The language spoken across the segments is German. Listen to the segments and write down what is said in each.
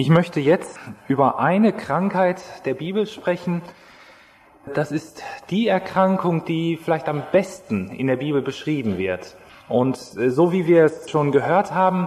Ich möchte jetzt über eine Krankheit der Bibel sprechen. Das ist die Erkrankung, die vielleicht am besten in der Bibel beschrieben wird. Und so wie wir es schon gehört haben,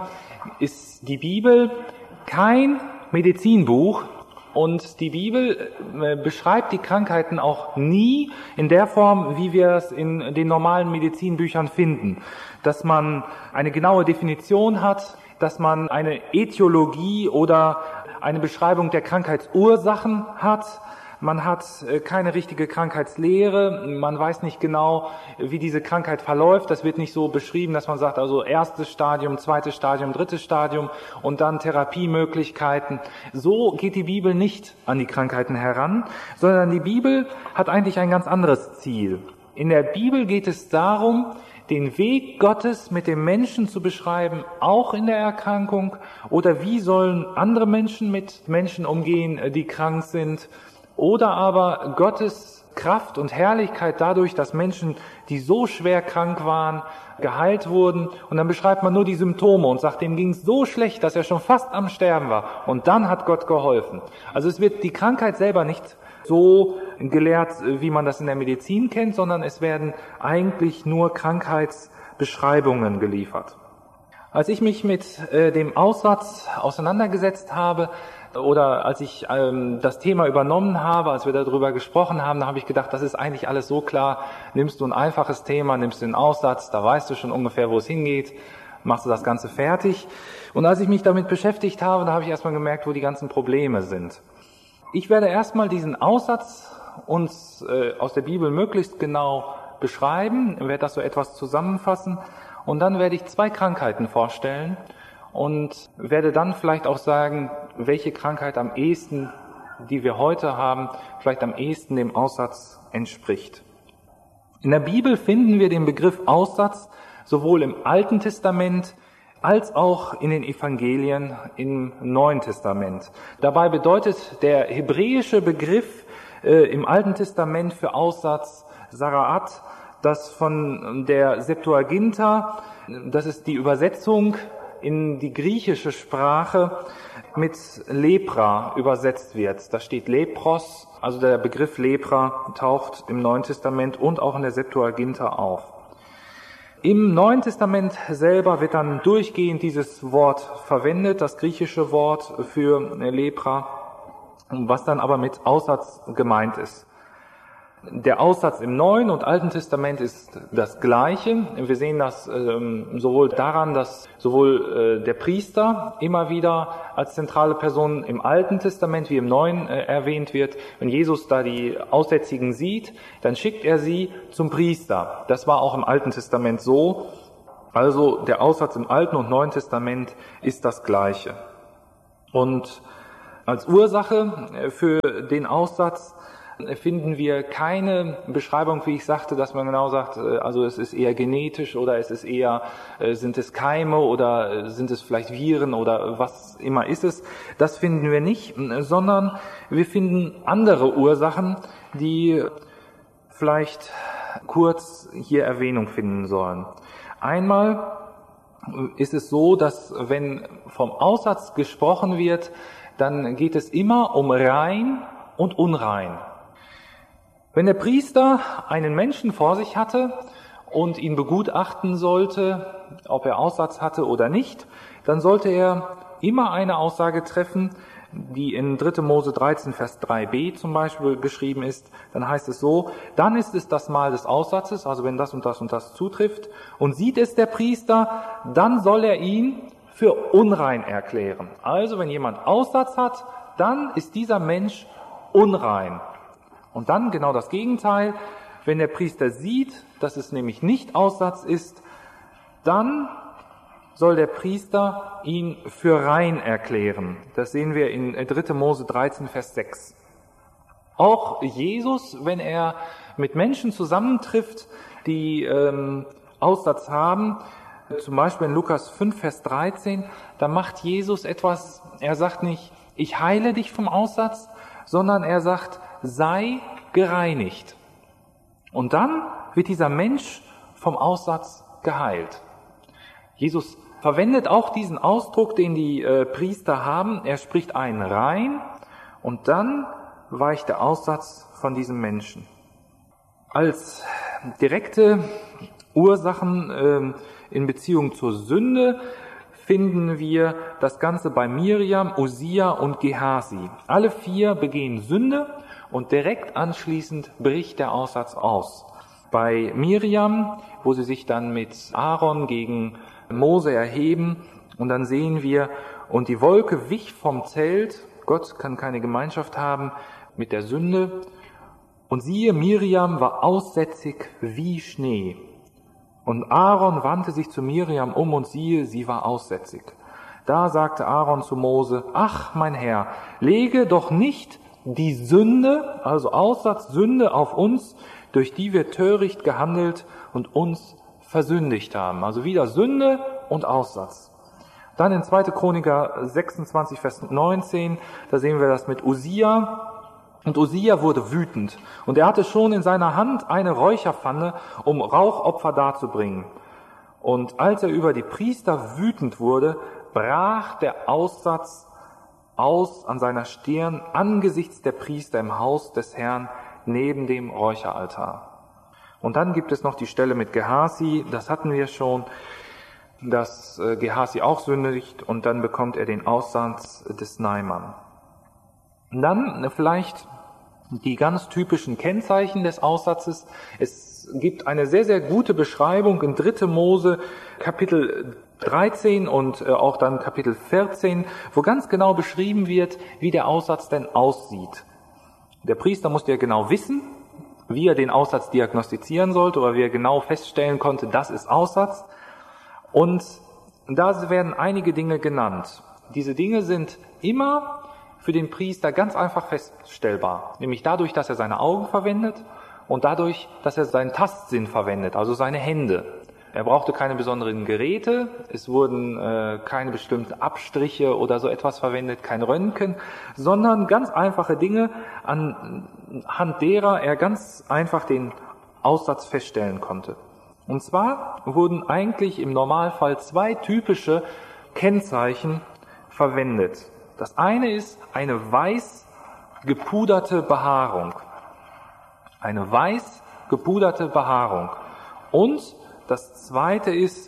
ist die Bibel kein Medizinbuch und die Bibel beschreibt die Krankheiten auch nie in der Form, wie wir es in den normalen Medizinbüchern finden. Dass man eine genaue Definition hat, dass man eine Ätiologie oder eine Beschreibung der Krankheitsursachen hat. Man hat keine richtige Krankheitslehre, man weiß nicht genau, wie diese Krankheit verläuft. Das wird nicht so beschrieben, dass man sagt, also erstes Stadium, zweites Stadium, drittes Stadium und dann Therapiemöglichkeiten. So geht die Bibel nicht an die Krankheiten heran, sondern die Bibel hat eigentlich ein ganz anderes Ziel. In der Bibel geht es darum, den Weg Gottes mit dem Menschen zu beschreiben, auch in der Erkrankung, oder wie sollen andere Menschen mit Menschen umgehen, die krank sind, oder aber Gottes Kraft und Herrlichkeit dadurch, dass Menschen, die so schwer krank waren, geheilt wurden. Und dann beschreibt man nur die Symptome und sagt, dem ging es so schlecht, dass er schon fast am Sterben war. Und dann hat Gott geholfen. Also es wird die Krankheit selber nicht so gelehrt, wie man das in der Medizin kennt, sondern es werden eigentlich nur Krankheitsbeschreibungen geliefert. Als ich mich mit dem Aussatz auseinandergesetzt habe, oder als ich das Thema übernommen habe, als wir darüber gesprochen haben, da habe ich gedacht, das ist eigentlich alles so klar. Nimmst du ein einfaches Thema, nimmst du den Aussatz, da weißt du schon ungefähr, wo es hingeht, machst du das Ganze fertig. Und als ich mich damit beschäftigt habe, da habe ich erstmal gemerkt, wo die ganzen Probleme sind. Ich werde erstmal diesen Aussatz uns aus der Bibel möglichst genau beschreiben, werde das so etwas zusammenfassen und dann werde ich 2 Krankheiten vorstellen und werde dann vielleicht auch sagen, welche Krankheit am ehesten, die wir heute haben, vielleicht am ehesten dem Aussatz entspricht. In der Bibel finden wir den Begriff Aussatz sowohl im Alten Testament als auch in den Evangelien im Neuen Testament. Dabei bedeutet der hebräische Begriff im Alten Testament für Aussatz Saraat, das von der Septuaginta, das ist die Übersetzung in die griechische Sprache, mit Lepra übersetzt wird. Da steht Lepros, also der Begriff Lepra taucht im Neuen Testament und auch in der Septuaginta auf. Im Neuen Testament selber wird dann durchgehend dieses Wort verwendet, das griechische Wort für Lepra, was dann aber mit Aussatz gemeint ist. Der Aussatz im Neuen und Alten Testament ist das Gleiche. Wir sehen das sowohl daran, dass sowohl der Priester immer wieder als zentrale Person im Alten Testament wie im Neuen erwähnt wird. Wenn Jesus da die Aussätzigen sieht, dann schickt er sie zum Priester. Das war auch im Alten Testament so. Also der Aussatz im Alten und Neuen Testament ist das Gleiche. Und als Ursache für den Aussatz finden wir keine Beschreibung, wie ich sagte, dass man genau sagt, also es ist eher genetisch oder es ist eher, sind es Keime oder sind es vielleicht Viren oder was immer ist es. Das finden wir nicht, sondern wir finden andere Ursachen, die vielleicht kurz hier Erwähnung finden sollen. Einmal ist es so, dass wenn vom Aussatz gesprochen wird, dann geht es immer um rein und unrein. Wenn der Priester einen Menschen vor sich hatte und ihn begutachten sollte, ob er Aussatz hatte oder nicht, dann sollte er immer eine Aussage treffen, die in 3. Mose 13, Vers 3b zum Beispiel geschrieben ist. Dann heißt es so, dann ist es das Mal des Aussatzes, also wenn das und das und das zutrifft, und sieht es der Priester, dann soll er ihn für unrein erklären. Also wenn jemand Aussatz hat, dann ist dieser Mensch unrein. Und dann genau das Gegenteil, wenn der Priester sieht, dass es nämlich nicht Aussatz ist, dann soll der Priester ihn für rein erklären. Das sehen wir in 3. Mose 13, Vers 6. Auch Jesus, wenn er mit Menschen zusammentrifft, die Aussatz haben, zum Beispiel in Lukas 5, Vers 13, da macht Jesus etwas, er sagt nicht, ich heile dich vom Aussatz, sondern er sagt, sei gereinigt. Und dann wird dieser Mensch vom Aussatz geheilt. Jesus verwendet auch diesen Ausdruck, den die Priester haben. Er spricht einen rein und dann weicht der Aussatz von diesem Menschen. Als direkte Ursachen in Beziehung zur Sünde finden wir das Ganze bei Miriam, Usia und Gehasi. Alle 4 begehen Sünde und direkt anschließend bricht der Aussatz aus. Bei Miriam, wo sie sich dann mit Aaron gegen Mose erheben, und dann sehen wir, und die Wolke wich vom Zelt, Gott kann keine Gemeinschaft haben mit der Sünde, und siehe, Miriam war aussätzig wie Schnee. Und Aaron wandte sich zu Miriam um und siehe, sie war aussätzig. Da sagte Aaron zu Mose, ach, mein Herr, lege doch nicht die Sünde, also Aussatz, Sünde auf uns, durch die wir töricht gehandelt und uns versündigt haben. Also wieder Sünde und Aussatz. Dann in 2. Chroniker 26, Vers 19, da sehen wir das mit Usia. Und Usia wurde wütend, und er hatte schon in seiner Hand eine Räucherpfanne, um Rauchopfer darzubringen. Und als er über die Priester wütend wurde, brach der Aussatz aus an seiner Stirn angesichts der Priester im Haus des Herrn neben dem Räucheraltar. Und dann gibt es noch die Stelle mit Gehasi, das hatten wir schon, dass Gehasi auch sündigt, und dann bekommt er den Aussatz des Naaman. Und dann vielleicht die ganz typischen Kennzeichen des Aussatzes. Es gibt eine sehr, sehr gute Beschreibung in 3. Mose Kapitel 13 und auch dann Kapitel 14, wo ganz genau beschrieben wird, wie der Aussatz denn aussieht. Der Priester musste ja genau wissen, wie er den Aussatz diagnostizieren sollte oder wie er genau feststellen konnte, das ist Aussatz. Und da werden einige Dinge genannt. Diese Dinge sind immer für den Priester ganz einfach feststellbar, nämlich dadurch, dass er seine Augen verwendet und dadurch, dass er seinen Tastsinn verwendet, also seine Hände. Er brauchte keine besonderen Geräte, es wurden keine bestimmten Abstriche oder so etwas verwendet, kein Röntgen, sondern ganz einfache Dinge, anhand derer er ganz einfach den Aussatz feststellen konnte. Und zwar wurden eigentlich im Normalfall 2 typische Kennzeichen verwendet. Das eine ist eine weiß gepuderte Behaarung. Eine weiß gepuderte Behaarung. Und das zweite ist,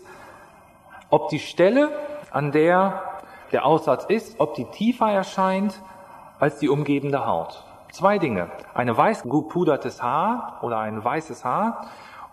ob die Stelle, an der der Aussatz ist, ob die tiefer erscheint als die umgebende Haut. 2 Dinge. Eine weiß gepudertes Haar oder ein weißes Haar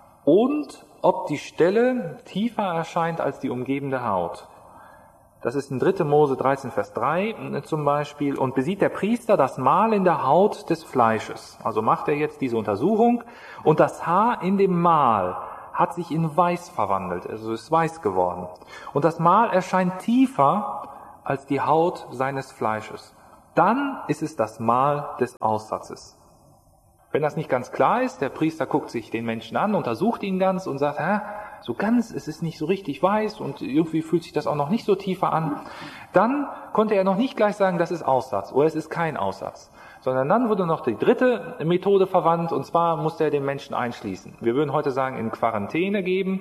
und ob die Stelle tiefer erscheint als die umgebende Haut. Das ist in 3. Mose 13, Vers 3 zum Beispiel. Und besieht der Priester das Mal in der Haut des Fleisches. Also macht er jetzt diese Untersuchung. Und das Haar in dem Mal hat sich in weiß verwandelt. Also ist weiß geworden. Und das Mal erscheint tiefer als die Haut seines Fleisches. Dann ist es das Mal des Aussatzes. Wenn das nicht ganz klar ist, der Priester guckt sich den Menschen an, untersucht ihn ganz und sagt, so ganz, es ist nicht so richtig weiß und irgendwie fühlt sich das auch noch nicht so tiefer an. Dann konnte er noch nicht gleich sagen, das ist Aussatz oder es ist kein Aussatz. Sondern dann wurde noch die 3. Methode verwandt, und zwar musste er den Menschen einschließen. Wir würden heute sagen, in Quarantäne geben,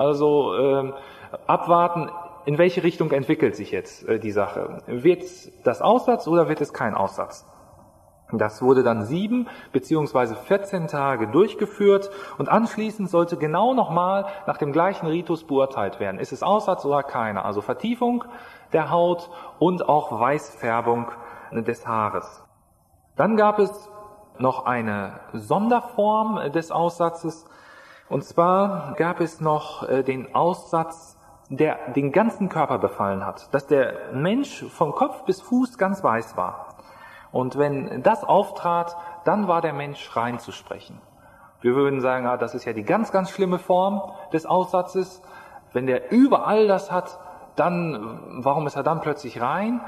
also abwarten, in welche Richtung entwickelt sich jetzt die Sache. Wird das Aussatz oder wird es kein Aussatz? Das wurde dann 7 beziehungsweise 14 Tage durchgeführt und anschließend sollte genau nochmal nach dem gleichen Ritus beurteilt werden. Ist es Aussatz oder keiner? Also Vertiefung der Haut und auch Weißfärbung des Haares. Dann gab es noch eine Sonderform des Aussatzes, und zwar gab es noch den Aussatz, der den ganzen Körper befallen hat, dass der Mensch von Kopf bis Fuß ganz weiß war. Und wenn das auftrat, dann war der Mensch rein zu sprechen. Wir würden sagen, das ist ja die ganz, ganz schlimme Form des Aussatzes. Wenn der überall das hat, dann, warum ist er dann plötzlich rein?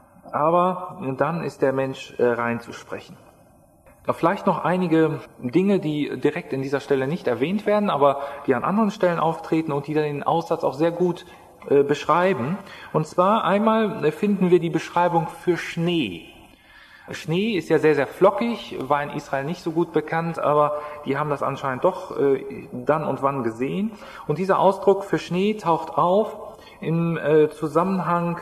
Aber dann ist der Mensch rein zu sprechen. Vielleicht noch einige Dinge, die direkt in dieser Stelle nicht erwähnt werden, aber die an anderen Stellen auftreten und die dann den Aussatz auch sehr gut beschreiben. Und zwar einmal finden wir die Beschreibung für Schnee. Schnee ist ja sehr, sehr flockig, war in Israel nicht so gut bekannt, aber die haben das anscheinend doch dann und wann gesehen. Und dieser Ausdruck für Schnee taucht auf im Zusammenhang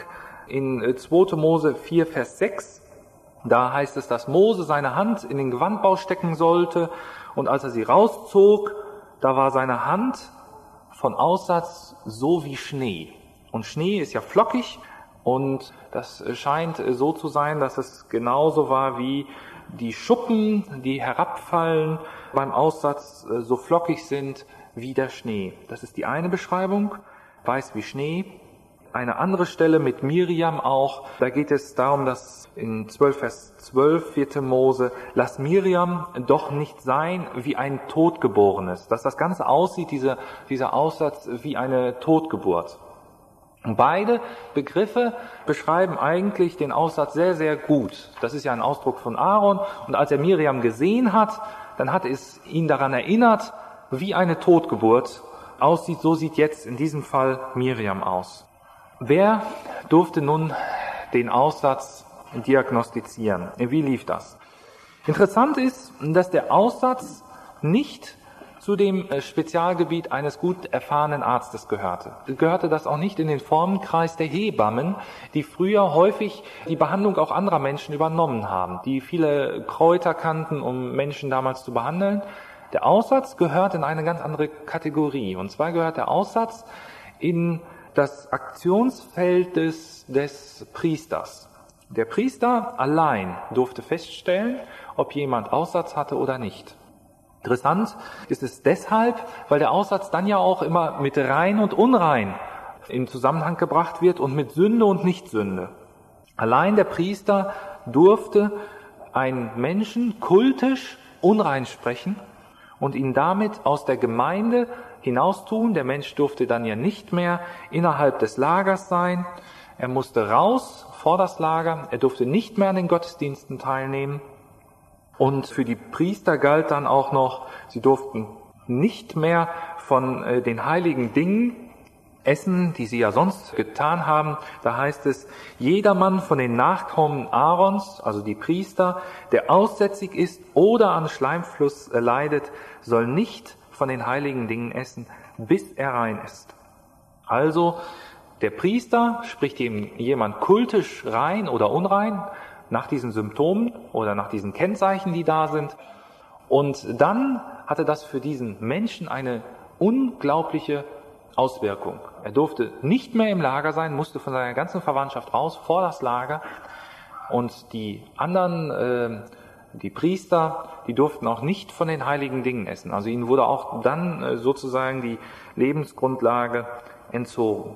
in 2. Mose 4, Vers 6. Da heißt es, dass Mose seine Hand in den Gewandbau stecken sollte und als er sie rauszog, da war seine Hand von Aussatz so wie Schnee. Und Schnee ist ja flockig und das scheint so zu sein, dass es genauso war wie die Schuppen, die herabfallen beim Aussatz, so flockig sind wie der Schnee. Das ist die eine Beschreibung, weiß wie Schnee. Eine andere Stelle mit Miriam auch, da geht es darum, dass in 12 Vers 12, 4. Mose, lass Miriam doch nicht sein wie ein Totgeborenes. Dass das Ganze aussieht, dieser Aussatz, wie eine Totgeburt. Und beide Begriffe beschreiben eigentlich den Aussatz sehr, sehr gut. Das ist ja ein Ausdruck von Aaron. Und als er Miriam gesehen hat, dann hat es ihn daran erinnert, wie eine Totgeburt aussieht. So sieht jetzt in diesem Fall Miriam aus. Wer durfte nun den Aussatz diagnostizieren? Wie lief das? Interessant ist, dass der Aussatz nicht zu dem Spezialgebiet eines gut erfahrenen Arztes gehörte. Gehörte das auch nicht in den Formenkreis der Hebammen, die früher häufig die Behandlung auch anderer Menschen übernommen haben, die viele Kräuter kannten, um Menschen damals zu behandeln. Der Aussatz gehört in eine ganz andere Kategorie. Und zwar gehört der Aussatz in das Aktionsfeld des Priesters. Der Priester allein durfte feststellen, ob jemand Aussatz hatte oder nicht. Interessant ist es deshalb, weil der Aussatz dann ja auch immer mit rein und unrein in Zusammenhang gebracht wird und mit Sünde und Nichtsünde. Allein der Priester durfte einen Menschen kultisch unrein sprechen und ihn damit aus der Gemeinde hinaustun. Der Mensch durfte dann ja nicht mehr innerhalb des Lagers sein. Er musste raus vor das Lager. Er durfte nicht mehr an den Gottesdiensten teilnehmen. Und für die Priester galt dann auch noch, sie durften nicht mehr von den heiligen Dingen essen, die sie ja sonst getan haben. Da heißt es, jedermann von den Nachkommen Aarons, also die Priester, der aussätzig ist oder an Schleimfluss leidet, soll nicht von den heiligen Dingen essen, bis er rein ist. Also der Priester spricht jemand kultisch rein oder unrein nach diesen Symptomen oder nach diesen Kennzeichen, die da sind. Und dann hatte das für diesen Menschen eine unglaubliche Auswirkung. Er durfte nicht mehr im Lager sein, musste von seiner ganzen Verwandtschaft raus vor das Lager. Und die anderen, die Priester, die durften auch nicht von den heiligen Dingen essen. Also ihnen wurde auch dann sozusagen die Lebensgrundlage entzogen.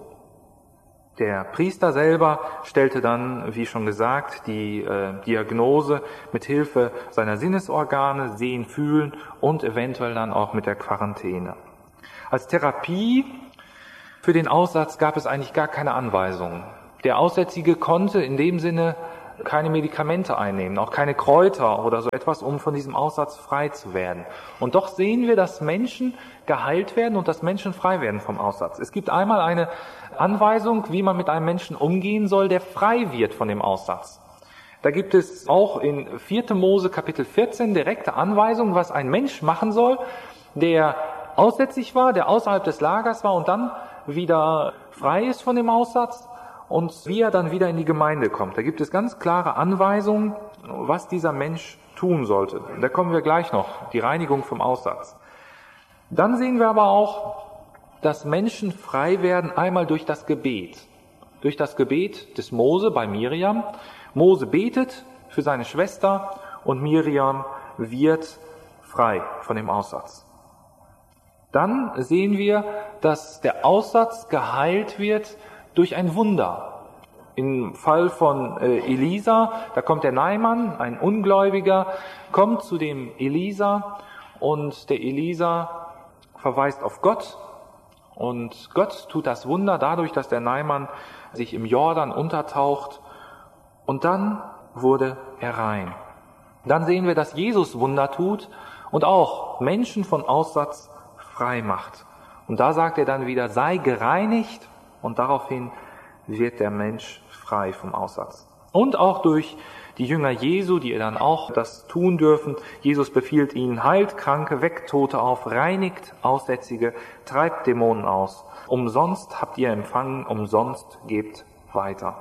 Der Priester selber stellte dann, wie schon gesagt, die Diagnose mit Hilfe seiner Sinnesorgane, Sehen, Fühlen und eventuell dann auch mit der Quarantäne. Als Therapie für den Aussatz gab es eigentlich gar keine Anweisungen. Der Aussätzige konnte in dem Sinne keine Medikamente einnehmen, auch keine Kräuter oder so etwas, um von diesem Aussatz frei zu werden. Und doch sehen wir, dass Menschen geheilt werden und dass Menschen frei werden vom Aussatz. Es gibt einmal eine Anweisung, wie man mit einem Menschen umgehen soll, der frei wird von dem Aussatz. Da gibt es auch in 4. Mose Kapitel 14 direkte Anweisungen, was ein Mensch machen soll, der aussätzig war, der außerhalb des Lagers war und dann wieder frei ist von dem Aussatz und wie er dann wieder in die Gemeinde kommt. Da gibt es ganz klare Anweisungen, was dieser Mensch tun sollte. Da kommen wir gleich noch, die Reinigung vom Aussatz. Dann sehen wir aber auch, dass Menschen frei werden, einmal durch das Gebet. Durch das Gebet des Mose bei Miriam. Mose betet für seine Schwester und Miriam wird frei von dem Aussatz. Dann sehen wir, dass der Aussatz geheilt wird durch ein Wunder. Im Fall von Elisa, da kommt der Naaman, ein Ungläubiger, kommt zu dem Elisa und der Elisa verweist auf Gott und Gott tut das Wunder dadurch, dass der Naaman sich im Jordan untertaucht und dann wurde er rein. Dann sehen wir, dass Jesus Wunder tut und auch Menschen von Aussatz frei macht. Und da sagt er dann wieder, sei gereinigt und daraufhin wird der Mensch frei vom Aussatz. und auch durch die Jünger Jesu, die dann auch das tun dürfen. Jesus befiehlt ihnen, heilt Kranke, weckt Tote auf, reinigt Aussätzige, treibt Dämonen aus. Umsonst habt ihr empfangen, umsonst gebt weiter.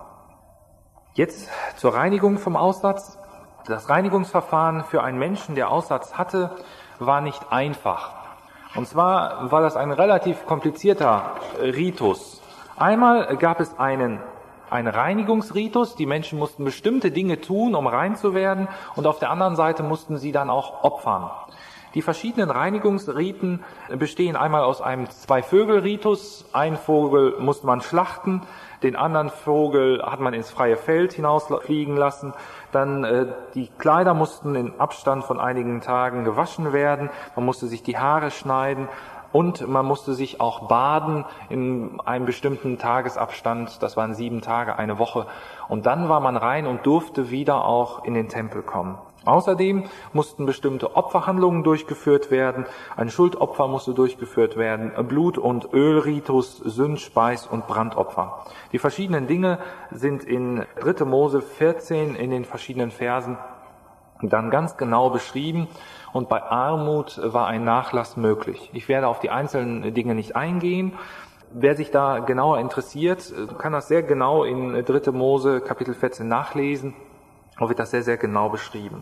Jetzt zur Reinigung vom Aussatz. Das Reinigungsverfahren für einen Menschen, der Aussatz hatte, war nicht einfach. Und zwar war das ein relativ komplizierter Ritus. Einmal gab es einen Reinigungsritus, die Menschen mussten bestimmte Dinge tun, um rein zu werden, und auf der anderen Seite mussten sie dann auch opfern. Die verschiedenen Reinigungsriten bestehen einmal aus einem Zwei-Vögel-Ritus. Einen Vogel musste man schlachten, den anderen Vogel hat man ins freie Feld hinausfliegen lassen. Dann die Kleider mussten in Abstand von einigen Tagen gewaschen werden, man musste sich die Haare schneiden und man musste sich auch baden in einem bestimmten Tagesabstand, das waren 7 Tage, eine Woche. Und dann war man rein und durfte wieder auch in den Tempel kommen. Außerdem mussten bestimmte Opferhandlungen durchgeführt werden, ein Schuldopfer musste durchgeführt werden, Blut- und Ölritus, Sünd-, Speis- und Brandopfer. Die verschiedenen Dinge sind in 3. Mose 14 in den verschiedenen Versen dann ganz genau beschrieben, und bei Armut war ein Nachlass möglich. Ich werde auf die einzelnen Dinge nicht eingehen. Wer sich da genauer interessiert, kann das sehr genau in 3. Mose Kapitel 14 nachlesen. Da wird das sehr, sehr genau beschrieben.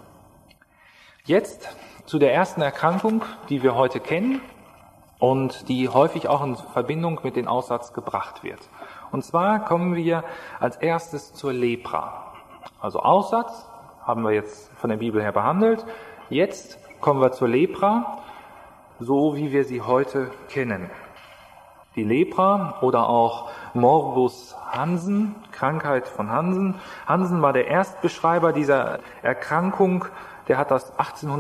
Jetzt zu der ersten Erkrankung, die wir heute kennen und die häufig auch in Verbindung mit dem Aussatz gebracht wird. Und zwar kommen wir als erstes zur Lepra. Also Aussatz haben wir jetzt von der Bibel her behandelt. Jetzt kommen wir zur Lepra, so wie wir sie heute kennen. Die Lepra oder auch Morbus Hansen, Krankheit von Hansen. Hansen war der Erstbeschreiber dieser Erkrankung. Der hat das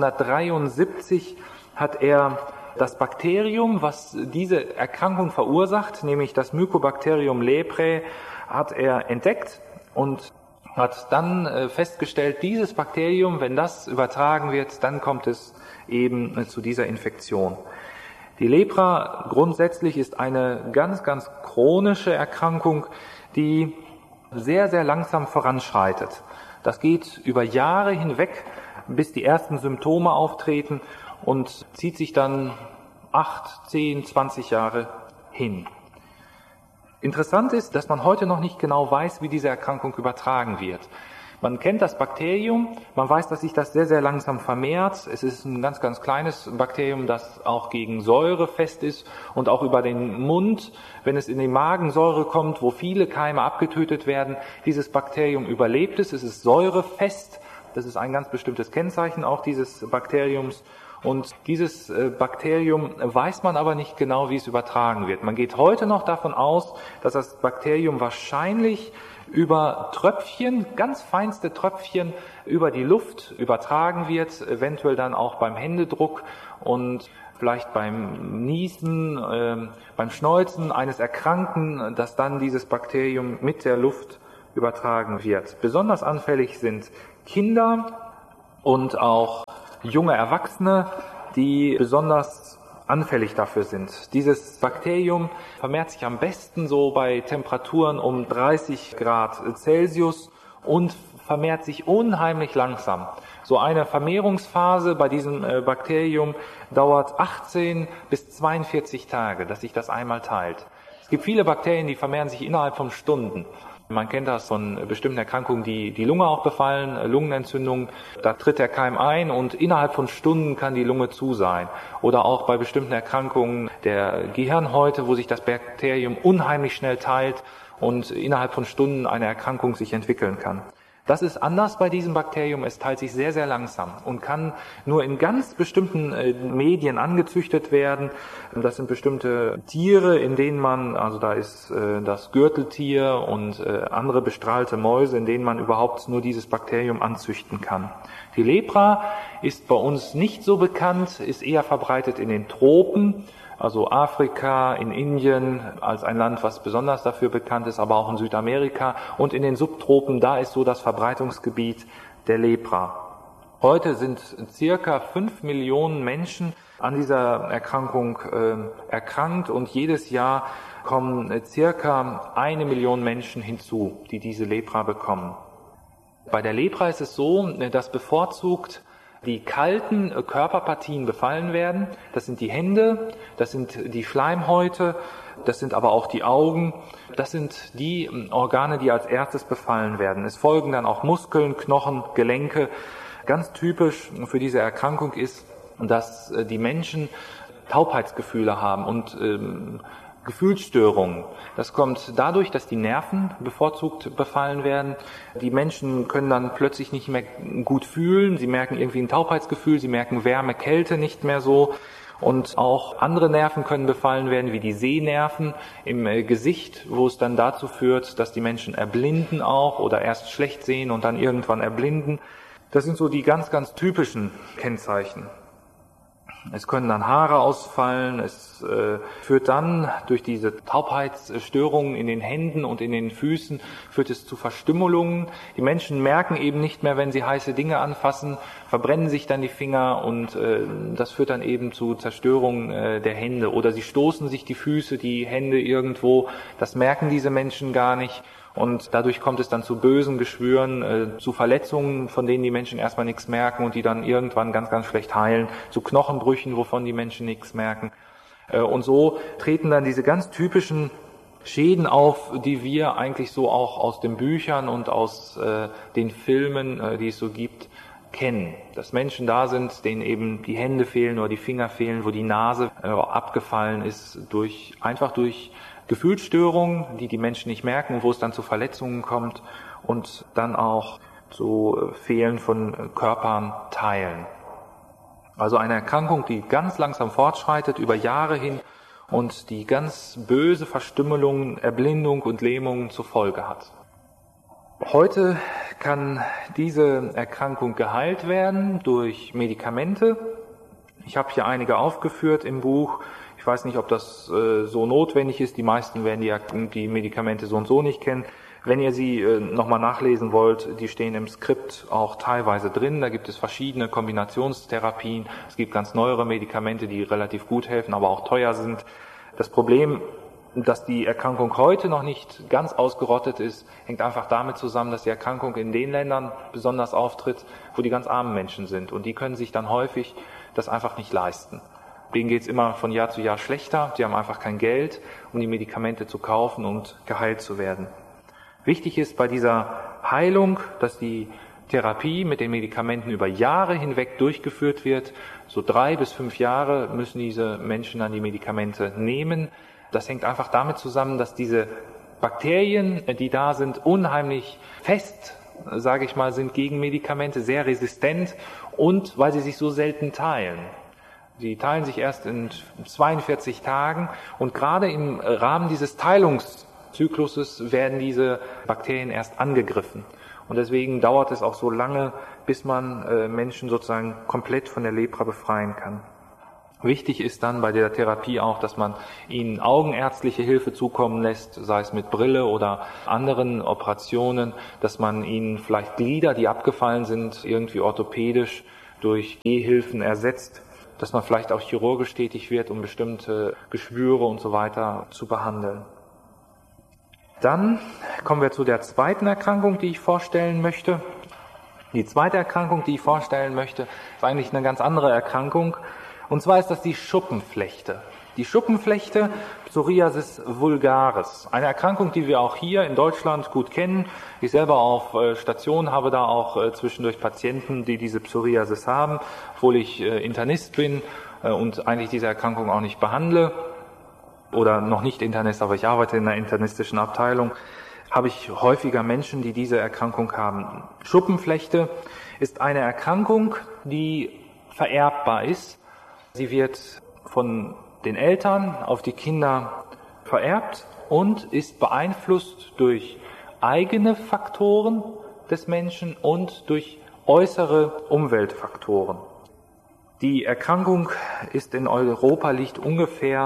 1873, hat er das Bakterium, was diese Erkrankung verursacht, nämlich das Mycobacterium leprae, hat er entdeckt und hat dann festgestellt, dieses Bakterium, wenn das übertragen wird, dann kommt es eben zu dieser Infektion. Die Lepra grundsätzlich ist eine ganz, ganz chronische Erkrankung, die sehr, sehr langsam voranschreitet. Das geht über Jahre hinweg, bis die ersten Symptome auftreten und zieht sich dann 8, 10, 20 Jahre hin. Interessant ist, dass man heute noch nicht genau weiß, wie diese Erkrankung übertragen wird. Man kennt das Bakterium, man weiß, dass sich das sehr, sehr langsam vermehrt. Es ist ein ganz, ganz kleines Bakterium, das auch gegen Säure fest ist und auch über den Mund, wenn es in die Magensäure kommt, wo viele Keime abgetötet werden, dieses Bakterium überlebt es. Es ist säurefest, das ist ein ganz bestimmtes Kennzeichen auch dieses Bakteriums. Und dieses Bakterium weiß man aber nicht genau, wie es übertragen wird. Man geht heute noch davon aus, dass das Bakterium wahrscheinlich über Tröpfchen, ganz feinste Tröpfchen, über die Luft übertragen wird, eventuell dann auch beim Händedruck und vielleicht beim Niesen, beim Schneuzen eines Erkrankten, dass dann dieses Bakterium mit der Luft übertragen wird. Besonders anfällig sind Kinder und auch junge Erwachsene, die besonders anfällig dafür sind. Dieses Bakterium vermehrt sich am besten so bei Temperaturen um 30 Grad Celsius und vermehrt sich unheimlich langsam. So eine Vermehrungsphase bei diesem Bakterium dauert 18 bis 42 Tage, dass sich das einmal teilt. Es gibt viele Bakterien, die vermehren sich innerhalb von Stunden. Man kennt das von bestimmten Erkrankungen, die die Lunge auch befallen, Lungenentzündung. Da tritt der Keim ein und innerhalb von Stunden kann die Lunge zu sein. Oder auch bei bestimmten Erkrankungen der Gehirnhäute, wo sich das Bakterium unheimlich schnell teilt und innerhalb von Stunden eine Erkrankung sich entwickeln kann. Das ist anders bei diesem Bakterium. Es teilt sich sehr, sehr langsam und kann nur in ganz bestimmten Medien angezüchtet werden. Das sind bestimmte Tiere, in denen man, also da ist das Gürteltier und andere bestrahlte Mäuse, in denen man überhaupt nur dieses Bakterium anzüchten kann. Die Lepra ist bei uns nicht so bekannt, ist eher verbreitet in den Tropen. Also Afrika, in Indien als ein Land, was besonders dafür bekannt ist, aber auch in Südamerika und in den Subtropen, da ist so das Verbreitungsgebiet der Lepra. Heute sind circa 5 Millionen Menschen an dieser Erkrankung erkrankt und jedes Jahr kommen circa 1 Million Menschen hinzu, die diese Lepra bekommen. Bei der Lepra ist es so, dass bevorzugt die kalten Körperpartien befallen werden. Das sind die Hände, das sind die Schleimhäute, das sind aber auch die Augen. Das sind die Organe, die als erstes befallen werden. Es folgen dann auch Muskeln, Knochen, Gelenke. Ganz typisch für diese Erkrankung ist, dass die Menschen Taubheitsgefühle haben und Gefühlsstörungen. Das kommt dadurch, dass die Nerven bevorzugt befallen werden. Die Menschen können dann plötzlich nicht mehr gut fühlen. Sie merken irgendwie ein Taubheitsgefühl, sie merken Wärme, Kälte nicht mehr so. Und auch andere Nerven können befallen werden, wie die Sehnerven im Gesicht, wo es dann dazu führt, dass die Menschen erblinden auch oder erst schlecht sehen und dann irgendwann erblinden. Das sind so die ganz, ganz typischen Kennzeichen. Es können dann Haare ausfallen, es führt dann durch diese Taubheitsstörungen in den Händen und in den Füßen, führt es zu Verstümmelungen. Die Menschen merken eben nicht mehr, wenn sie heiße Dinge anfassen, verbrennen sich dann die Finger und das führt dann eben zu Zerstörung der Hände. Oder sie stoßen sich die Füße, die Hände irgendwo, das merken diese Menschen gar nicht. Und dadurch kommt es dann zu bösen Geschwüren, zu Verletzungen, von denen die Menschen erstmal nichts merken und die dann irgendwann ganz, ganz schlecht heilen, zu Knochenbrüchen, wovon die Menschen nichts merken. Und so treten dann diese ganz typischen Schäden auf, die wir eigentlich so auch aus den Büchern und aus den Filmen, die es so gibt, kennen. Dass Menschen da sind, denen eben die Hände fehlen oder die Finger fehlen, wo die Nase abgefallen ist, einfach durch Gefühlsstörungen, die die Menschen nicht merken, wo es dann zu Verletzungen kommt und dann auch zu Fehlen von Körperteilen. Also eine Erkrankung, die ganz langsam fortschreitet, über Jahre hin und die ganz böse Verstümmelungen, Erblindung und Lähmungen zur Folge hat. Heute kann diese Erkrankung geheilt werden durch Medikamente. Ich habe hier einige aufgeführt im Buch. Ich weiß nicht, ob das so notwendig ist. Die meisten werden die Medikamente so und so nicht kennen. Wenn ihr sie nochmal nachlesen wollt, die stehen im Skript auch teilweise drin. Da gibt es verschiedene Kombinationstherapien. Es gibt ganz neuere Medikamente, die relativ gut helfen, aber auch teuer sind. Das Problem, dass die Erkrankung heute noch nicht ganz ausgerottet ist, hängt einfach damit zusammen, dass die Erkrankung in den Ländern besonders auftritt, wo die ganz armen Menschen sind. Und die können sich dann häufig das einfach nicht leisten. Denen geht es immer von Jahr zu Jahr schlechter. Sie haben einfach kein Geld, um die Medikamente zu kaufen und geheilt zu werden. Wichtig ist bei dieser Heilung, dass die Therapie mit den Medikamenten über Jahre hinweg durchgeführt wird. So 3 bis 5 Jahre müssen diese Menschen dann die Medikamente nehmen. Das hängt einfach damit zusammen, dass diese Bakterien, die da sind, unheimlich fest, sage ich mal, sind gegen Medikamente, sehr resistent und weil sie sich so selten teilen. Sie teilen sich erst in 42 Tagen und gerade im Rahmen dieses Teilungszykluses werden diese Bakterien erst angegriffen. Und deswegen dauert es auch so lange, bis man Menschen sozusagen komplett von der Lepra befreien kann. Wichtig ist dann bei der Therapie auch, dass man ihnen augenärztliche Hilfe zukommen lässt, sei es mit Brille oder anderen Operationen, dass man ihnen vielleicht Glieder, die abgefallen sind, irgendwie orthopädisch durch Gehhilfen ersetzt, dass man vielleicht auch chirurgisch tätig wird, um bestimmte Geschwüre und so weiter zu behandeln. Dann kommen wir zu der zweiten Erkrankung, die ich vorstellen möchte. Die zweite Erkrankung, die ich vorstellen möchte, ist eigentlich eine ganz andere Erkrankung. Und zwar ist das die Schuppenflechte. Die Schuppenflechte, Psoriasis vulgaris. Eine Erkrankung, die wir auch hier in Deutschland gut kennen. Ich selber auf Station habe da auch zwischendurch Patienten, die diese Psoriasis haben, obwohl ich Internist bin und eigentlich diese Erkrankung auch nicht behandle. Oder noch nicht Internist, aber ich arbeite in einer internistischen Abteilung, habe ich häufiger Menschen, die diese Erkrankung haben. Schuppenflechte ist eine Erkrankung, die vererbbar ist. Sie wird von den Eltern auf die Kinder vererbt und ist beeinflusst durch eigene Faktoren des Menschen und durch äußere Umweltfaktoren. Die Erkrankung ist in Europa, liegt ungefähr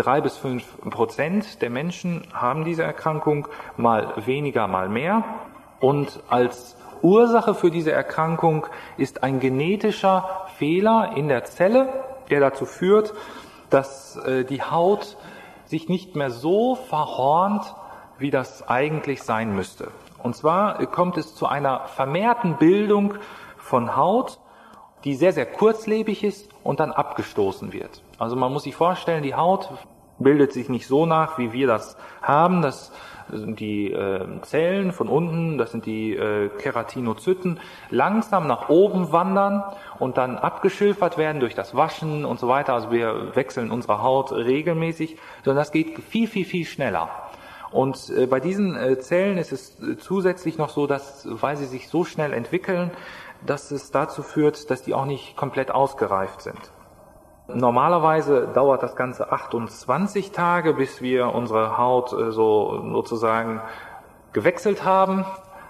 3-5% der Menschen haben diese Erkrankung, mal weniger, mal mehr. Und als Ursache für diese Erkrankung ist ein genetischer Fehler in der Zelle, der dazu führt, dass die Haut sich nicht mehr so verhornt, wie das eigentlich sein müsste. Und zwar kommt es zu einer vermehrten Bildung von Haut, die sehr, sehr kurzlebig ist und dann abgestoßen wird. Also man muss sich vorstellen, die Haut bildet sich nicht so nach, wie wir das haben. Das sind die Zellen von unten, das sind die Keratinozyten, langsam nach oben wandern und dann abgeschilfert werden durch das Waschen und so weiter. Also wir wechseln unsere Haut regelmäßig, sondern das geht viel, viel, viel schneller. Und bei diesen Zellen ist es zusätzlich noch so, dass, weil sie sich so schnell entwickeln, dass es dazu führt, dass die auch nicht komplett ausgereift sind. Normalerweise dauert das Ganze 28 Tage, bis wir unsere Haut sozusagen gewechselt haben,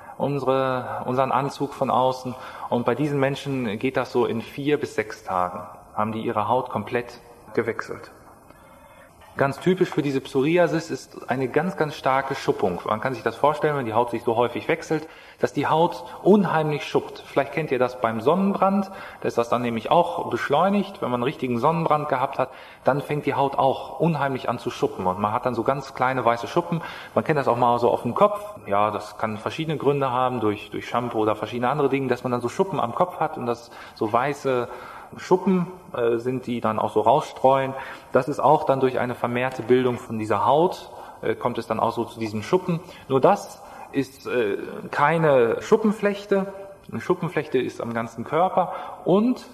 unseren Anzug von außen. Und bei diesen Menschen geht das so in 4 bis 6 Tagen, haben die ihre Haut komplett gewechselt. Ganz typisch für diese Psoriasis ist eine ganz, ganz starke Schuppung. Man kann sich das vorstellen, wenn die Haut sich so häufig wechselt, dass die Haut unheimlich schuppt. Vielleicht kennt ihr das beim Sonnenbrand, da ist das dann nämlich auch beschleunigt. Wenn man einen richtigen Sonnenbrand gehabt hat, dann fängt die Haut auch unheimlich an zu schuppen und man hat dann so ganz kleine weiße Schuppen. Man kennt das auch mal so auf dem Kopf. Ja, das kann verschiedene Gründe haben, durch Shampoo oder verschiedene andere Dinge, dass man dann so Schuppen am Kopf hat und das so weiße Schuppen sind, die dann auch so rausstreuen. Das ist auch dann durch eine vermehrte Bildung von dieser Haut, kommt es dann auch so zu diesem Schuppen. Nur das ist keine Schuppenflechte. Eine Schuppenflechte ist am ganzen Körper und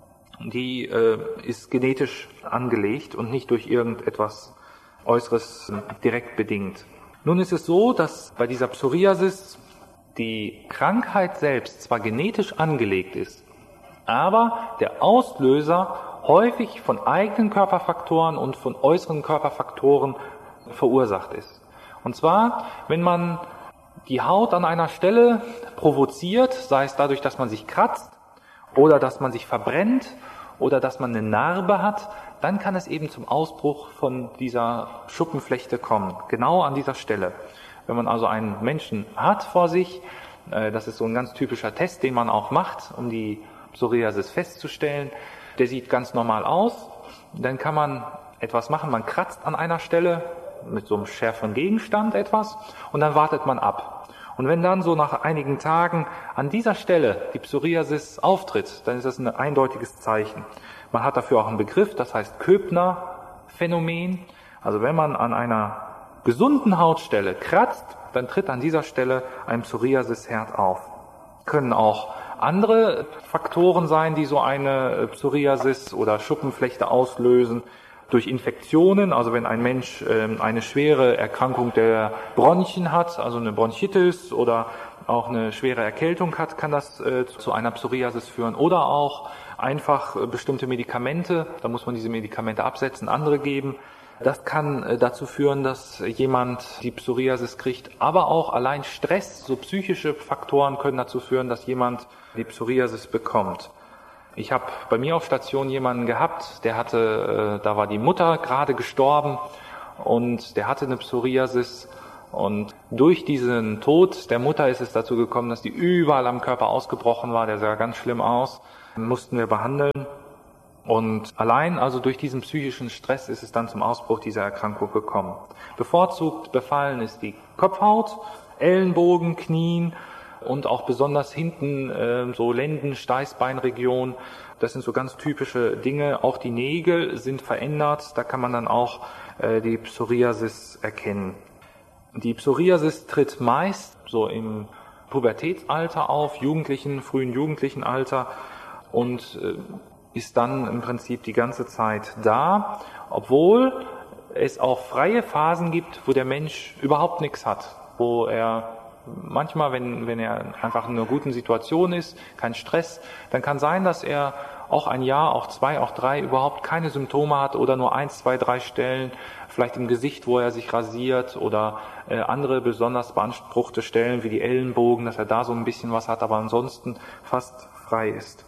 die ist genetisch angelegt und nicht durch irgendetwas Äußeres direkt bedingt. Nun ist es so, dass bei dieser Psoriasis die Krankheit selbst zwar genetisch angelegt ist, aber der Auslöser häufig von eigenen Körperfaktoren und von äußeren Körperfaktoren verursacht ist. Und zwar, wenn man die Haut an einer Stelle provoziert, sei es dadurch, dass man sich kratzt oder dass man sich verbrennt oder dass man eine Narbe hat, dann kann es eben zum Ausbruch von dieser Schuppenflechte kommen, genau an dieser Stelle. Wenn man also einen Menschen hat vor sich, das ist so ein ganz typischer Test, den man auch macht, um die Psoriasis festzustellen. Der sieht ganz normal aus. Dann kann man etwas machen. Man kratzt an einer Stelle mit so einem schärferen Gegenstand etwas und dann wartet man ab. Und wenn dann so nach einigen Tagen an dieser Stelle die Psoriasis auftritt, dann ist das ein eindeutiges Zeichen. Man hat dafür auch einen Begriff, das heißt Koebner-Phänomen. Also wenn man an einer gesunden Hautstelle kratzt, dann tritt an dieser Stelle ein Psoriasisherd auf. Können auch andere Faktoren sein, die so eine Psoriasis oder Schuppenflechte auslösen. Durch Infektionen, also wenn ein Mensch eine schwere Erkrankung der Bronchien hat, also eine Bronchitis oder auch eine schwere Erkältung hat, kann das zu einer Psoriasis führen. Oder auch einfach bestimmte Medikamente, da muss man diese Medikamente absetzen, andere geben. Das kann dazu führen, dass jemand die Psoriasis kriegt, aber auch allein Stress, so psychische Faktoren können dazu führen, dass jemand die Psoriasis bekommt. Ich habe bei mir auf Station jemanden gehabt, der hatte, da war die Mutter gerade gestorben und der hatte eine Psoriasis und durch diesen Tod der Mutter ist es dazu gekommen, dass die überall am Körper ausgebrochen war, der sah ganz schlimm aus, mussten wir behandeln. Und allein also durch diesen psychischen Stress ist es dann zum Ausbruch dieser Erkrankung gekommen. Bevorzugt befallen ist die Kopfhaut, Ellenbogen, Knien und auch besonders hinten so Lenden, Steißbeinregion. Das sind so ganz typische Dinge. Auch die Nägel sind verändert. Da kann man dann auch die Psoriasis erkennen. Die Psoriasis tritt meist so im Pubertätsalter auf, frühen jugendlichen Alter und ist dann im Prinzip die ganze Zeit da, obwohl es auch freie Phasen gibt, wo der Mensch überhaupt nichts hat, wo er manchmal, wenn er einfach in einer guten Situation ist, kein Stress, dann kann sein, dass er auch ein Jahr, auch 2, auch 3 überhaupt keine Symptome hat oder nur 1, 2, 3 Stellen, vielleicht im Gesicht, wo er sich rasiert oder andere besonders beanspruchte Stellen wie die Ellenbogen, dass er da so ein bisschen was hat, aber ansonsten fast frei ist.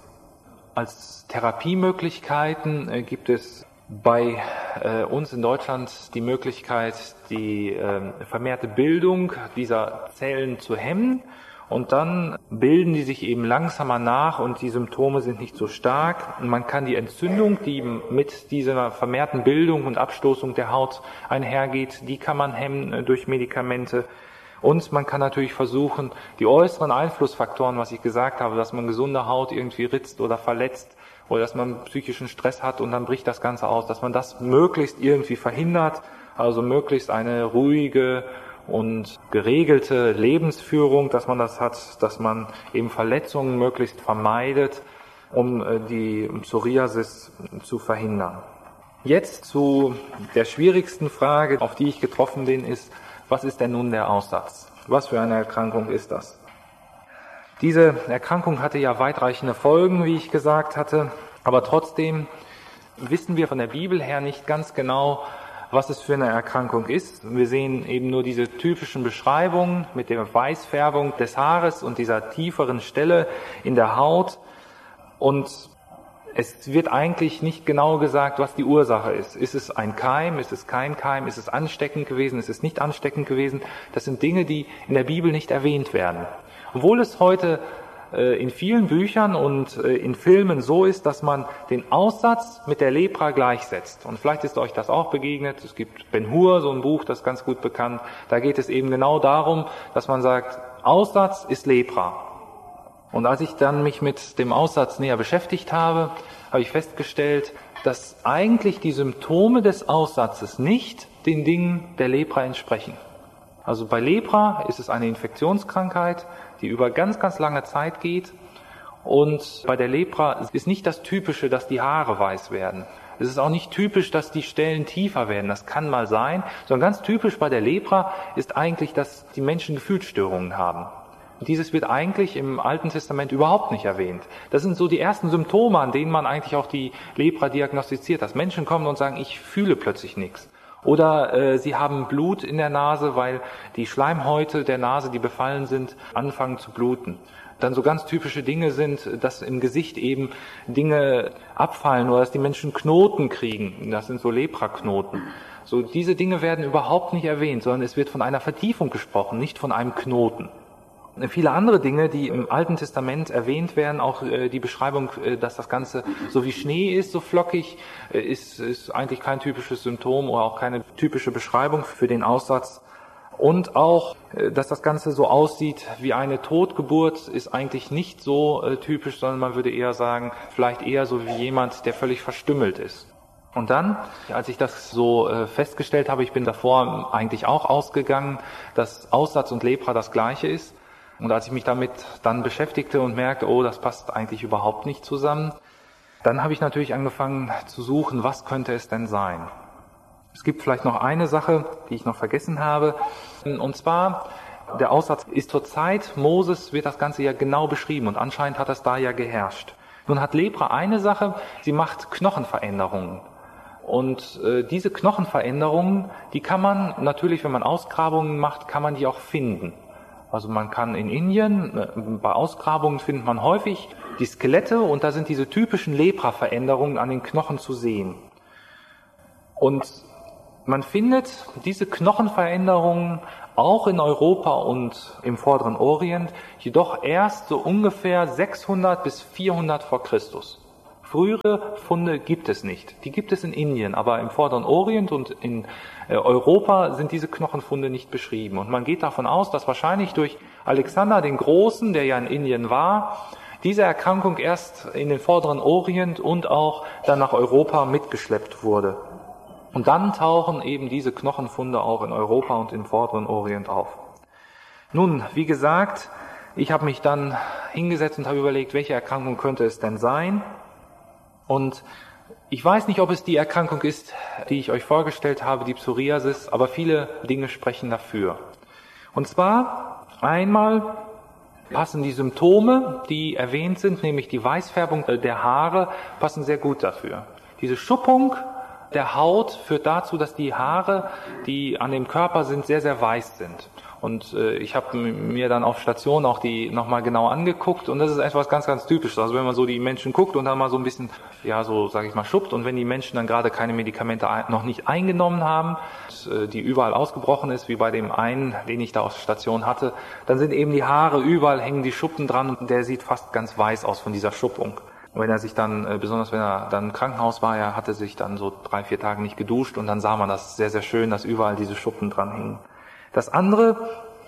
Als Therapiemöglichkeiten gibt es bei uns in Deutschland die Möglichkeit, die vermehrte Bildung dieser Zellen zu hemmen und dann bilden die sich eben langsamer nach und die Symptome sind nicht so stark. Und man kann die Entzündung, die mit dieser vermehrten Bildung und Abstoßung der Haut einhergeht, die kann man hemmen durch Medikamente. Und man kann natürlich versuchen, die äußeren Einflussfaktoren, was ich gesagt habe, dass man gesunde Haut irgendwie ritzt oder verletzt oder dass man psychischen Stress hat und dann bricht das Ganze aus, dass man das möglichst irgendwie verhindert, also möglichst eine ruhige und geregelte Lebensführung, dass man das hat, dass man eben Verletzungen möglichst vermeidet, um die Psoriasis zu verhindern. Jetzt zu der schwierigsten Frage, auf die ich getroffen bin, ist, was ist denn nun der Aussatz? Was für eine Erkrankung ist das? Diese Erkrankung hatte ja weitreichende Folgen, wie ich gesagt hatte, aber trotzdem wissen wir von der Bibel her nicht ganz genau, was es für eine Erkrankung ist. Wir sehen eben nur diese typischen Beschreibungen mit der Weißfärbung des Haares und dieser tieferen Stelle in der Haut. Und es wird eigentlich nicht genau gesagt, was die Ursache ist. Ist es ein Keim? Ist es kein Keim? Ist es ansteckend gewesen? Ist es nicht ansteckend gewesen? Das sind Dinge, die in der Bibel nicht erwähnt werden. Obwohl es heute in vielen Büchern und in Filmen so ist, dass man den Aussatz mit der Lepra gleichsetzt. Und vielleicht ist euch das auch begegnet. Es gibt Ben-Hur, so ein Buch, das ist ganz gut bekannt. Da geht es eben genau darum, dass man sagt, Aussatz ist Lepra. Und als ich dann mich mit dem Aussatz näher beschäftigt habe, habe ich festgestellt, dass eigentlich die Symptome des Aussatzes nicht den Dingen der Lepra entsprechen. Also bei Lepra ist es eine Infektionskrankheit, die über ganz, ganz lange Zeit geht. Und bei der Lepra ist nicht das Typische, dass die Haare weiß werden. Es ist auch nicht typisch, dass die Stellen tiefer werden. Das kann mal sein. Sondern ganz typisch bei der Lepra ist eigentlich, dass die Menschen Gefühlsstörungen haben. Und dieses wird eigentlich im Alten Testament überhaupt nicht erwähnt. Das sind so die ersten Symptome, an denen man eigentlich auch die Lepra diagnostiziert, dass Menschen kommen und sagen, ich fühle plötzlich nichts. Oder sie haben Blut in der Nase, weil die Schleimhäute der Nase, die befallen sind, anfangen zu bluten. Dann so ganz typische Dinge sind, dass im Gesicht eben Dinge abfallen oder dass die Menschen Knoten kriegen. Das sind so Lepraknoten. So diese Dinge werden überhaupt nicht erwähnt, sondern es wird von einer Vertiefung gesprochen, nicht von einem Knoten. Viele andere Dinge, die im Alten Testament erwähnt werden, auch die Beschreibung, dass das Ganze so wie Schnee ist, so flockig, ist eigentlich kein typisches Symptom oder auch keine typische Beschreibung für den Aussatz. Und auch, dass das Ganze so aussieht wie eine Totgeburt, ist eigentlich nicht so typisch, sondern man würde eher sagen, vielleicht eher so wie jemand, der völlig verstümmelt ist. Und dann, als ich das so festgestellt habe, ich bin davor eigentlich auch ausgegangen, dass Aussatz und Lepra das Gleiche ist. Und als ich mich damit dann beschäftigte und merkte, oh, das passt eigentlich überhaupt nicht zusammen, dann habe ich natürlich angefangen zu suchen, was könnte es denn sein? Es gibt vielleicht noch eine Sache, die ich noch vergessen habe. Und zwar, der Aussatz ist zur Zeit Moses, wird das Ganze ja genau beschrieben und anscheinend hat das da ja geherrscht. Nun hat Lepra eine Sache, sie macht Knochenveränderungen. Und diese Knochenveränderungen, die kann man natürlich, wenn man Ausgrabungen macht, kann man die auch finden. Also man kann in Indien, bei Ausgrabungen findet man häufig die Skelette und da sind diese typischen Lepra-Veränderungen an den Knochen zu sehen. Und man findet diese Knochenveränderungen auch in Europa und im Vorderen Orient, jedoch erst so ungefähr 600 bis 400 vor Christus. Frühere Funde gibt es nicht. Die gibt es in Indien, aber im Vorderen Orient und in Europa sind diese Knochenfunde nicht beschrieben. Und man geht davon aus, dass wahrscheinlich durch Alexander den Großen, der ja in Indien war, diese Erkrankung erst in den Vorderen Orient und auch dann nach Europa mitgeschleppt wurde. Und dann tauchen eben diese Knochenfunde auch in Europa und im Vorderen Orient auf. Nun, wie gesagt, ich habe mich dann hingesetzt und habe überlegt, welche Erkrankung könnte es denn sein? Und ich weiß nicht, ob es die Erkrankung ist, die ich euch vorgestellt habe, die Psoriasis, aber viele Dinge sprechen dafür. Und zwar einmal passen die Symptome, die erwähnt sind, nämlich die Weißfärbung der Haare, passen sehr gut dafür. Diese Schuppung der Haut führt dazu, dass die Haare, die an dem Körper sind, sehr, sehr weiß sind. Und ich habe mir dann auf Station auch die nochmal genau angeguckt und das ist etwas ganz, ganz Typisches. Also wenn man so die Menschen guckt und dann mal so ein bisschen, ja so sage ich mal, schuppt und wenn die Menschen dann gerade keine Medikamente noch nicht eingenommen haben, die überall ausgebrochen ist, wie bei dem einen, den ich da auf Station hatte, dann sind eben die Haare, überall hängen die Schuppen dran und der sieht fast ganz weiß aus von dieser Schuppung. Und wenn er sich dann, besonders wenn er dann im Krankenhaus war, er hatte sich dann so 3-4 Tage nicht geduscht und dann sah man das sehr, sehr schön, dass überall diese Schuppen dran hingen. Das andere,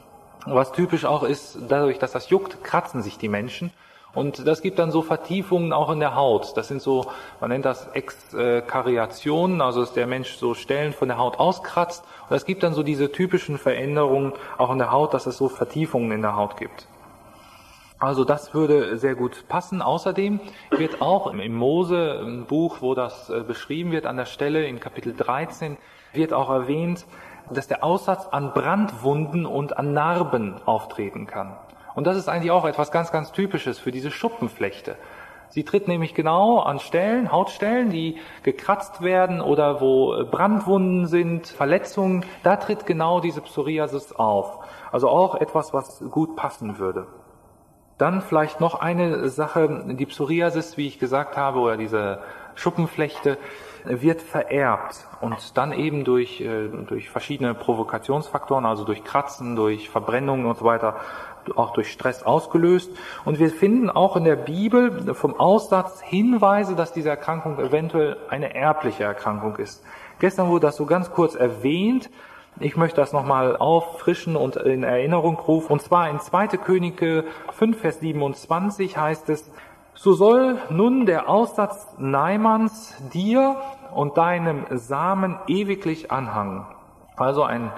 Was typisch auch ist, dadurch, dass das juckt, kratzen sich die Menschen. Und das gibt dann so Vertiefungen auch in der Haut. Das sind so, man nennt das Exkariationen, also dass der Mensch so Stellen von der Haut auskratzt. Und das gibt dann so diese typischen Veränderungen auch in der Haut, dass es so Vertiefungen in der Haut gibt. Also das würde sehr gut passen. Außerdem wird auch im Mose, im Buch, wo das beschrieben wird, an der Stelle in Kapitel 13, wird auch erwähnt, dass der Aussatz an Brandwunden und an Narben auftreten kann. Und das ist eigentlich auch etwas ganz, ganz Typisches für diese Schuppenflechte. Sie tritt nämlich genau an Stellen, Hautstellen, die gekratzt werden oder wo Brandwunden sind, Verletzungen. Da tritt genau diese Psoriasis auf. Also auch etwas, was gut passen würde. Dann vielleicht noch eine Sache, die Psoriasis, wie ich gesagt habe, oder diese Schuppenflechte, wird vererbt und dann eben durch verschiedene Provokationsfaktoren, also durch Kratzen, durch Verbrennungen und so weiter, auch durch Stress ausgelöst. Und wir finden auch in der Bibel vom Aussatz Hinweise, dass diese Erkrankung eventuell eine erbliche Erkrankung ist. Gestern wurde das so ganz kurz erwähnt. Ich möchte das nochmal auffrischen und in Erinnerung rufen. Und zwar in 2. Könige 5, Vers 27 heißt es, so soll nun der Aussatz Naamans dir und deinem Samen ewiglich anhangen. Also ein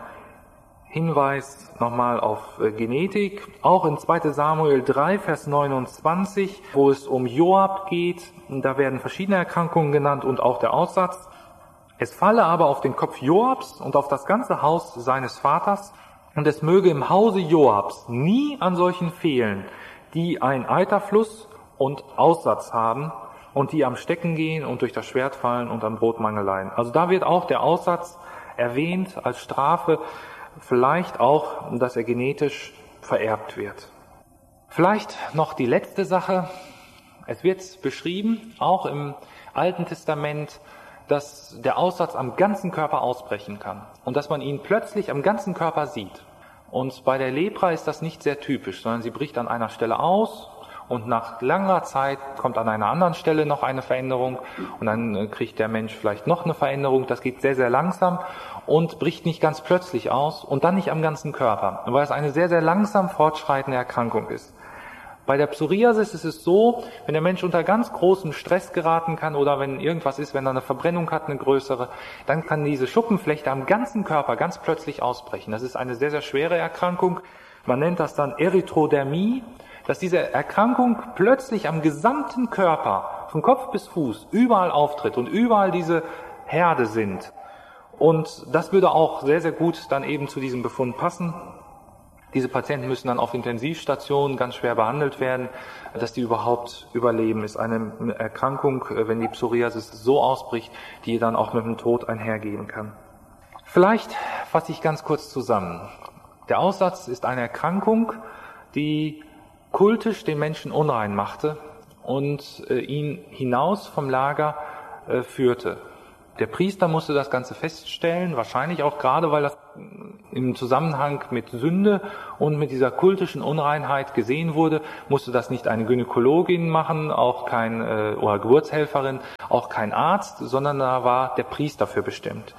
Hinweis nochmal auf Genetik. Auch in 2. Samuel 3, Vers 29, wo es um Joab geht. Da werden verschiedene Erkrankungen genannt und auch der Aussatz. Es falle aber auf den Kopf Joabs und auf das ganze Haus seines Vaters, und es möge im Hause Joabs nie an solchen fehlen, die einen Eiterfluss und Aussatz haben und die am Stecken gehen und durch das Schwert fallen und an Brotmangel leiden. Also da wird auch der Aussatz erwähnt als Strafe, vielleicht auch, dass er genetisch vererbt wird. Vielleicht noch die letzte Sache. Es wird beschrieben, auch im Alten Testament, dass der Aussatz am ganzen Körper ausbrechen kann und dass man ihn plötzlich am ganzen Körper sieht. Und bei der Lepra ist das nicht sehr typisch, sondern sie bricht an einer Stelle aus und nach langer Zeit kommt an einer anderen Stelle noch eine Veränderung und dann kriegt der Mensch vielleicht noch eine Veränderung. Das geht sehr, sehr langsam und bricht nicht ganz plötzlich aus und dann nicht am ganzen Körper, weil es eine sehr, sehr langsam fortschreitende Erkrankung ist. Bei der Psoriasis ist es so, wenn der Mensch unter ganz großem Stress geraten kann oder wenn irgendwas ist, wenn er eine Verbrennung hat, eine größere, dann kann diese Schuppenflechte am ganzen Körper ganz plötzlich ausbrechen. Das ist eine sehr, sehr schwere Erkrankung. Man nennt das dann Erythrodermie, dass diese Erkrankung plötzlich am gesamten Körper, von Kopf bis Fuß, überall auftritt und überall diese Herde sind. Und das würde auch sehr, sehr gut dann eben zu diesem Befund passen. Diese Patienten müssen dann auf Intensivstationen ganz schwer behandelt werden, dass die überhaupt überleben. Ist eine Erkrankung, wenn die Psoriasis so ausbricht, die dann auch mit dem Tod einhergehen kann. Vielleicht fasse ich ganz kurz zusammen. Der Aussatz ist eine Erkrankung, die kultisch den Menschen unrein machte und ihn hinaus vom Lager führte. Der Priester musste das Ganze feststellen, wahrscheinlich auch gerade, weil das im Zusammenhang mit Sünde und mit dieser kultischen Unreinheit gesehen wurde, musste das nicht eine Gynäkologin machen, auch kein oder Geburtshelferin, auch kein Arzt, sondern da war der Priester für bestimmt.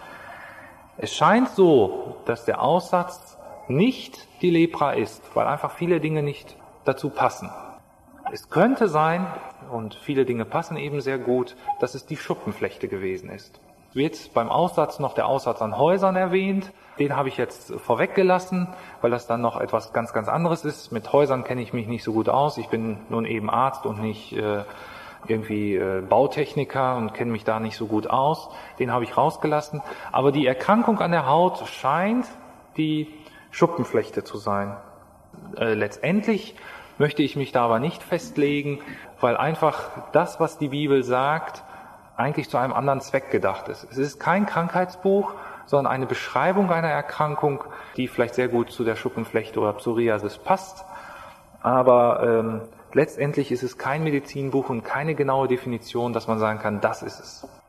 Es scheint so, dass der Aussatz nicht die Lepra ist, weil einfach viele Dinge nicht dazu passen. Es könnte sein, und viele Dinge passen eben sehr gut, dass es die Schuppenflechte gewesen ist. Es wird beim Aussatz noch der Aussatz an Häusern erwähnt. Den habe ich jetzt vorweggelassen, weil das dann noch etwas ganz, ganz anderes ist. Mit Häusern kenne ich mich nicht so gut aus. Ich bin nun eben Arzt und nicht irgendwie Bautechniker und kenne mich da nicht so gut aus. Den habe ich rausgelassen. Aber die Erkrankung an der Haut scheint die Schuppenflechte zu sein. Letztendlich möchte ich mich da aber nicht festlegen, weil einfach das, was die Bibel sagt, eigentlich zu einem anderen Zweck gedacht ist. Es ist kein Krankheitsbuch, sondern eine Beschreibung einer Erkrankung, die vielleicht sehr gut zu der Schuppenflechte oder Psoriasis passt. Aber letztendlich ist es kein Medizinbuch und keine genaue Definition, dass man sagen kann, das ist es.